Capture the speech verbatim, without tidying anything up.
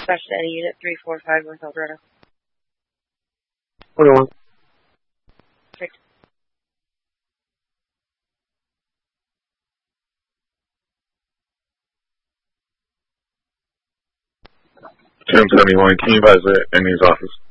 Dispatch to any unit three four five North Eldorado. twenty-one. Perfect. ten seventy-one, can you advise the N A's office?